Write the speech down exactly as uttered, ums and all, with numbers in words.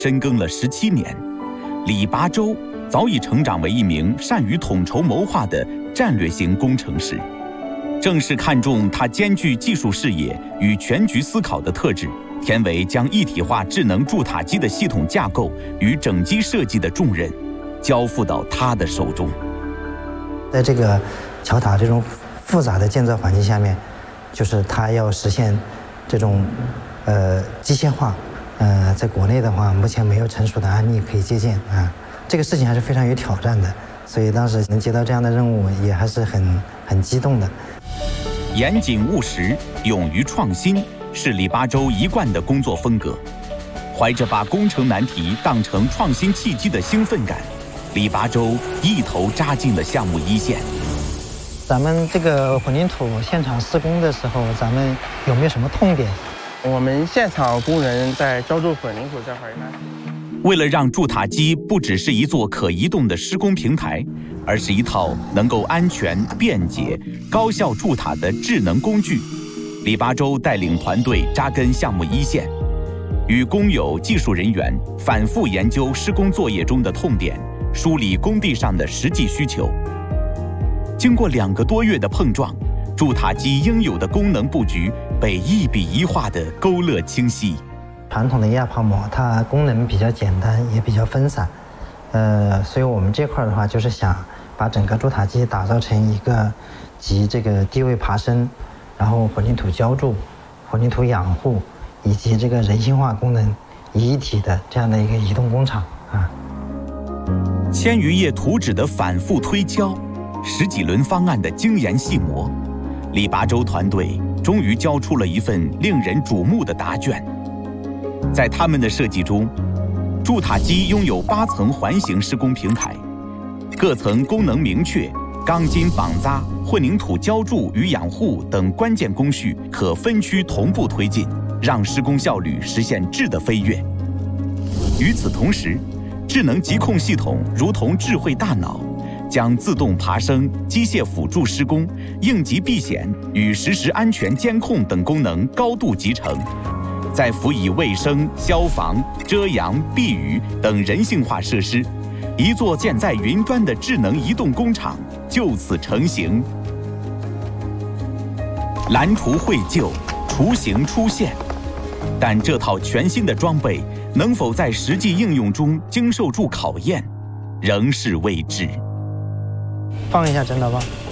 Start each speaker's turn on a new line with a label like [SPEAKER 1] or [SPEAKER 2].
[SPEAKER 1] 深耕了十七年，李拔洲早已成长为一名善于统筹谋划的战略型工程师。正是看中他兼具技术视野与全局思考的特质，田伟将一体化智能筑塔机的系统架构与整机设计的重任交付到他的手中。
[SPEAKER 2] 在这个桥塔这种复杂的建造环境下面，就是他要实现这种呃机械化，呃，在国内的话，目前没有成熟的案例可以借鉴啊。这个事情还是非常有挑战的，所以当时能接到这样的任务，也还是很很激动的。
[SPEAKER 1] 严谨务实、勇于创新是李拔洲一贯的工作风格。怀着把工程难题当成创新契机的兴奋感，李拔洲一头扎进了项目一线。
[SPEAKER 2] 咱们这个混凝土现场施工的时候，咱们有没有什么痛点？
[SPEAKER 3] 我们现场工人在浇筑混凝土这块儿呢，
[SPEAKER 1] 为了让筑塔机不只是一座可移动的施工平台，而是一套能够安全、便捷、高效筑塔的智能工具，李拔洲带领团队扎根项目一线，与工友、技术人员反复研究施工作业中的痛点，梳理工地上的实际需求。经过两个多月的碰撞，筑塔机应有的功能布局被一笔一画的勾勒清晰。
[SPEAKER 2] 传统的压泡膜它功能比较简单，也比较分散，呃，所以我们这块的话就是想把整个筑塔机打造成一个集这个低位爬升，然后混凝土浇筑、混凝土养护以及这个人性化功能一体的这样的一个移动工厂啊。
[SPEAKER 1] 千余页图纸的反复推敲，十几轮方案的精研细磨，李拔洲团队终于交出了一份令人瞩目的答卷。在他们的设计中，筑塔机拥有八层环形施工平台，各层功能明确，钢筋绑扎、混凝土浇筑与养护等关键工序可分区同步推进，让施工效率实现质的飞跃。与此同时，智能疾控系统如同智慧大脑，将自动爬升、机械辅助施工、应急避险与实时安全监控等功能高度集成，再辅以卫生、消防、遮阳、避雨等人性化设施，一座建在云端的智能移动工厂就此成型。蓝图绘就，雏形出现，但这套全新的装备能否在实际应用中经受住考验，仍是未知。
[SPEAKER 2] 放一下真的吧。